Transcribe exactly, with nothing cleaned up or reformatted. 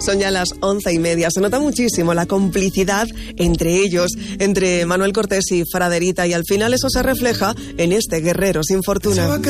Son ya las once y media. Se nota muchísimo la complicidad entre ellos, entre Manuel Cortés y Fraderita, y al final eso se refleja en este Guerrero sin fortuna.